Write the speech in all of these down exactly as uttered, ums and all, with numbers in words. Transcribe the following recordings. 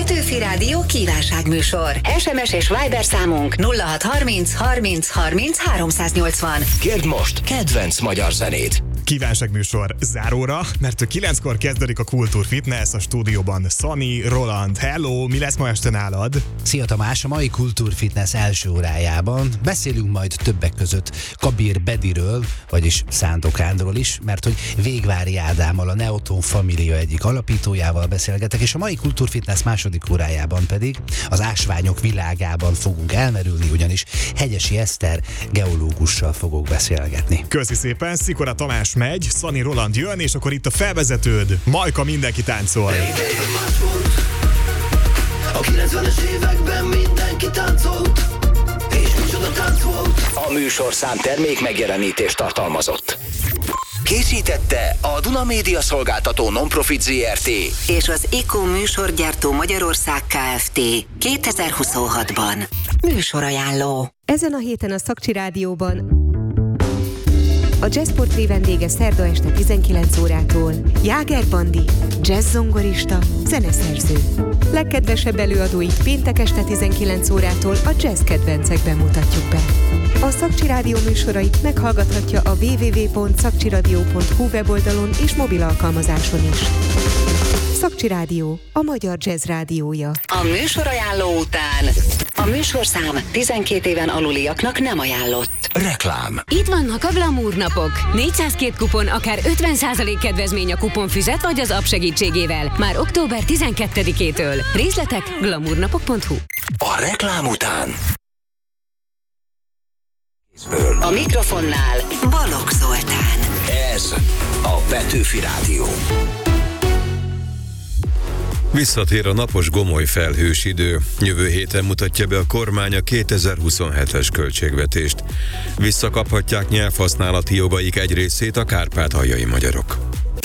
Petőfi Rádió kívánságműsor. es em es és Viber számunk nulla hat harminc harminc harminc háromszáznyolcvan. Kérd most kedvenc magyar zenét. Kívánságműsor záróra, mert kilenckor kezdődik a Kultúr Fitness a stúdióban. Szani, Roland, hello, mi lesz ma este nálad? Szia Tamás, a mai Kultúr Fitness első órájában beszélünk majd többek között Kabir Bediről, vagyis Szándok Ándról is, mert hogy Végvári Ádámmal, a Neoton Família egyik alapítójával beszélgetek, és a mai Kultúr Fitness második órájában pedig az ásványok világában fogunk elmerülni, ugyanis Hegyesi Eszter geológussal fogok beszélgetni. Köszi szépen, Szikora Tamás megy, Szani, Roland jön, és akkor itt a felvezetőd, Majka, mindenki táncol. A kilencvenes években mindenki táncolt, és micsoda tánc volt. A műsorszám termék megjelenítést tartalmazott. Készítette a Duna Média Szolgáltató Nonprofit zé er té És az IKO műsorgyártó Magyarország Kft. kétezer-huszonhatban. Műsorajánló. Ezen a héten a Szakcsi Rádióban a Jazzportré vendége szerda este tizenkilenc órától Jáger Bandi, jazz-zongorista, zeneszerző. Legkedvesebb előadóit péntek este tizenkilenc órától a jazz kedvencekben mutatjuk be. A Szakcsi Rádió műsorait meghallgathatja a double-u double-u double-u pont szakcsiradio pont hu weboldalon és mobil alkalmazáson is. Szakcsi Rádió, a magyar jazz rádiója. A műsorajánló után a műsorszám tizenkét éven aluliaknak nem ajánlott. Reklám. Itt vannak a Glamour napok. négyszázkettő kupon, akár ötven százalék kedvezmény a kuponfüzet vagy az app segítségével. Már október tizenkettedikétől. Részletek glamournapok pont hu. A reklám után A mikrofonnál Balogh Zoltán. ez a Petőfi Rádió. Visszatér a napos gomoly felhős idő. Jövő héten mutatja be a kormány a kétezer-huszonhetes költségvetést. Visszakaphatják nyelvhasználati jogaik egy részét a kárpátaljai magyarok.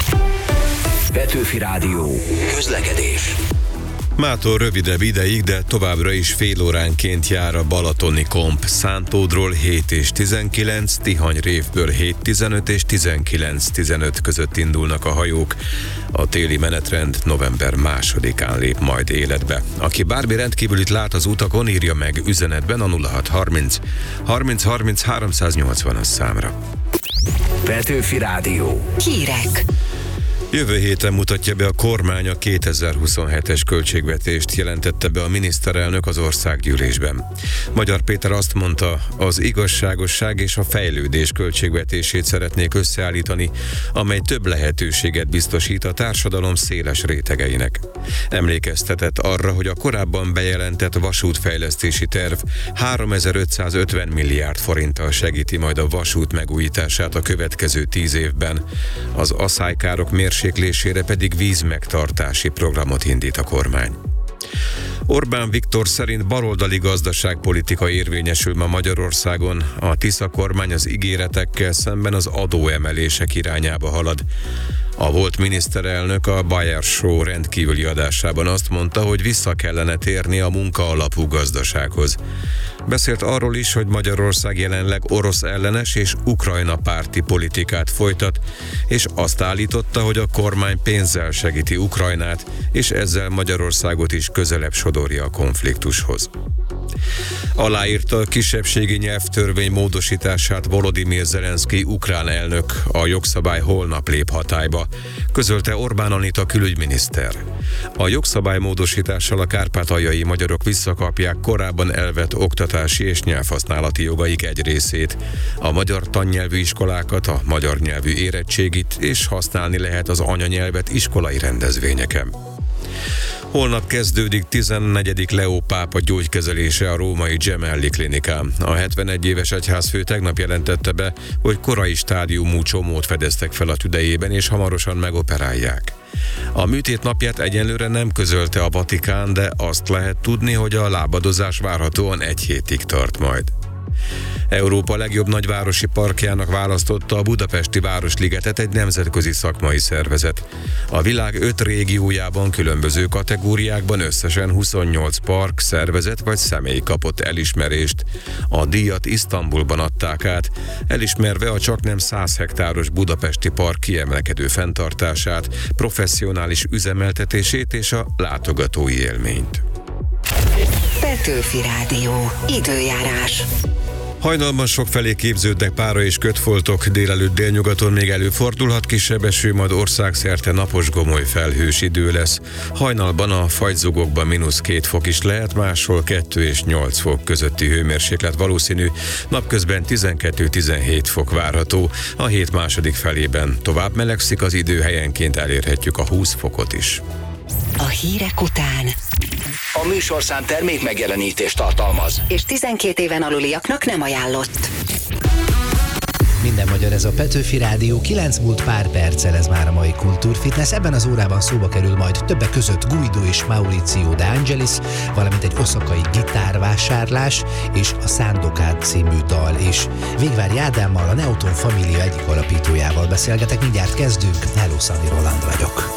Petőfi Rádió. Közlekedés. Mától rövidebb ideig, de továbbra is fél óránként jár a balatoni komp. Szántódról hét és tizenkilenc, Tihanyrévből hét tizenöt és tizenkilenc tizenöt között indulnak a hajók. A téli menetrend november másodikán lép majd életbe. Aki bármi rendkívülit lát az utakon, írja meg üzenetben a nulla hat harminc harminc harminc háromszáznyolcvanas számra. Petőfi Rádió. Hírek. Jövő héten mutatja be a kormány a kétezer-huszonhetes költségvetést, jelentette be a miniszterelnök az országgyűlésben. Magyar Péter azt mondta, az igazságosság és a fejlődés költségvetését szeretnék összeállítani, amely több lehetőséget biztosít a társadalom széles rétegeinek. Emlékeztetett arra, hogy a korábban bejelentett vasútfejlesztési terv háromezer-ötszázötven milliárd forinttal segíti majd a vasút megújítását a következő tíz évben. Az aszálykárok mérséklésére pedig vízmegtartási programot indít a kormány. Orbán Viktor szerint baloldali gazdaságpolitika érvényesül ma Magyarországon. A Tisza kormány az ígéretekkel szemben az adóemelések irányába halad. A volt miniszterelnök a Bayer Show rendkívüli adásában azt mondta, hogy vissza kellene térni a munka alapú gazdasághoz. Beszélt arról is, hogy Magyarország jelenleg orosz ellenes és Ukrajna párti politikát folytat, és azt állította, hogy a kormány pénzzel segíti Ukrajnát, és ezzel Magyarországot is közelebb sodorja a konfliktushoz. Aláírta a kisebbségi nyelvtörvény módosítását Volodymyr Zelenszky ukrán elnök, a jogszabály holnap lép hatályba, közölte Orbán Anita külügyminiszter. A jogszabály módosítással a kárpátaljai magyarok visszakapják korábban elvett oktatási és nyelvhasználati jogaik egy részét, a magyar tannyelvű iskolákat, a magyar nyelvű érettségit, és használni lehet az anyanyelvet iskolai rendezvényeken. Holnap kezdődik tizennegyedik Leó pápa gyógykezelése a római Gemelli klinikán. A hetvenegy éves egyházfő tegnap jelentette be, hogy korai stádiumú csomót fedeztek fel a tüdejében, és hamarosan megoperálják. A műtét napját egyenlőre nem közölte a Vatikán, de azt lehet tudni, hogy a lábadozás várhatóan egy hétig tart majd. Európa legjobb nagyvárosi parkjának választotta a Budapesti Városligetet egy nemzetközi szakmai szervezet. A világ öt régiójában különböző kategóriákban összesen huszonnyolc park, szervezet vagy személy kapott elismerést. A díjat Isztambulban adták át, elismerve a csaknem száz hektáros budapesti park kiemelkedő fenntartását, professzionális üzemeltetését és a látogatói élményt. Petőfi Rádió. Időjárás. Hajnalban sokfelé képződnek pára és kötfoltok, délelőtt délnyugaton még előfordulhat kisebb eső, majd országszerte napos gomoly felhős idő lesz. Hajnalban a fagyzugokban mínusz két fok is lehet, máshol kettő és nyolc fok közötti hőmérséklet valószínű, napközben tizenkettő-tizenhét fok várható, a hét második felében tovább melegszik az idő, helyenként elérhetjük a húsz fokot is. A hírek után A műsorszám termék megjelenítést tartalmaz, és tizenkét éven aluliaknak nem ajánlott. Minden magyar, ez a Petőfi Rádió, kilenc múlt pár perccel, ez már a mai Kultúrfitness. Ebben az órában szóba kerül majd többek között Guido és Maurizio De Angelis, valamint egy oszakai gitárvásárlás és a Sandokan című dal, és Végvári Ádámmal, a Neoton Família egyik alapítójával beszélgetek. Mindjárt kezdünk. Hello, Szani Roland vagyok.